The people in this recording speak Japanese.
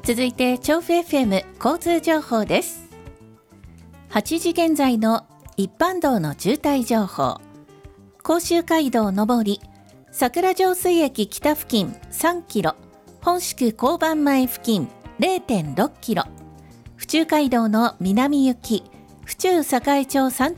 続いて調布 FM 交通情報です。8時現在の一般道の渋滞情報。甲州街道上り桜上水駅北付近3キロ、本宿交番前付近 0.6 キロ、府中街道の南行き府中栄町3